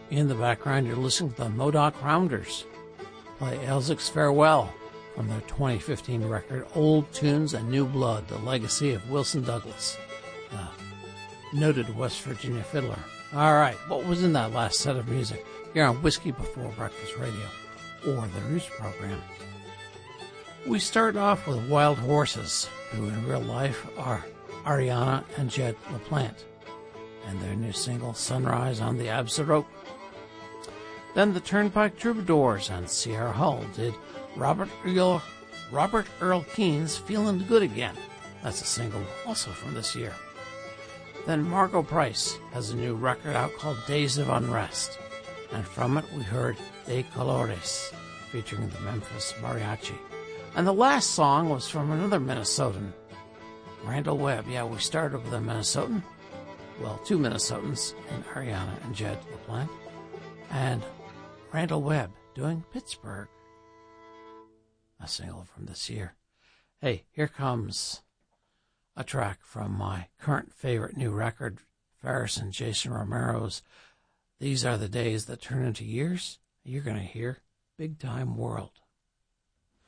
In the background, you're listening to the Modoc Rounders play Elzic's Farewell from their 2015 record, Old Tunes and New Blood, the legacy of Wilson Douglas, the noted West Virginia fiddler. All right, what was in that last set of music here on Whiskey Before Breakfast Radio, or the Roots program? We start off with Wild Horses, who in real life are Ariana and Jed LaPlante, and their new single, Sunrise on the Absarope. Then the Turnpike Troubadours and Sierra Hull did Robert Earl Keen's Feelin' Good Again. That's a single also from this year. Then Margo Price has a new record out called Days of Unrest, and from it we heard De Colores, featuring the Memphis Mariachi. And the last song was from another Minnesotan, Randall Webb. Yeah, we started with a Minnesotan. Well, two Minnesotans, in Ariana and Jed LaPlante. And Randall Webb doing Pittsburgh, a single from this year. Hey, here comes a track from my current favorite new record, Ferris and Jason Romero's These Are the Days That Turn Into Years. You're going to hear Big Time World.